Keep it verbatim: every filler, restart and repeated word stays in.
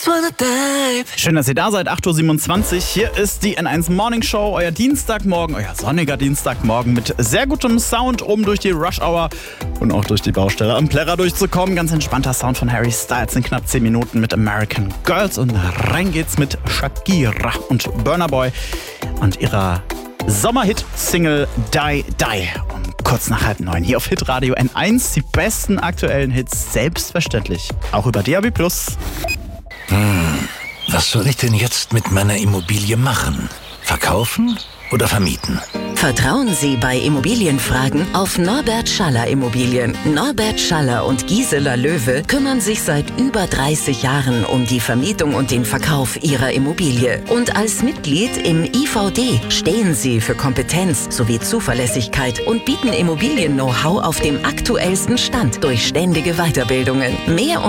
Schön, dass ihr da seid, acht Uhr siebenundzwanzig. Hier ist die N eins Morning Show, euer Dienstagmorgen, euer sonniger Dienstagmorgen mit sehr gutem Sound, um durch die Rush Hour und auch durch die Baustelle am Plärrer durchzukommen. Ganz entspannter Sound von Harry Styles in knapp zehn Minuten mit American Girls. Und rein geht's mit Shakira und Burna Boy und ihrer Sommerhit-Single Die Die. Um kurz nach halb neun hier auf Hitradio N eins. Die besten aktuellen Hits selbstverständlich auch über D A B plus. Hm, was soll ich denn jetzt mit meiner Immobilie machen? Verkaufen oder vermieten? Vertrauen Sie bei Immobilienfragen auf Norbert Schaller Immobilien. Norbert Schaller und Gisela Löwe kümmern sich seit über dreißig Jahren um die Vermietung und den Verkauf Ihrer Immobilie. Und als Mitglied im I V D stehen Sie für Kompetenz sowie Zuverlässigkeit und bieten Immobilien-Know-how auf dem aktuellsten Stand durch ständige Weiterbildungen. Mehr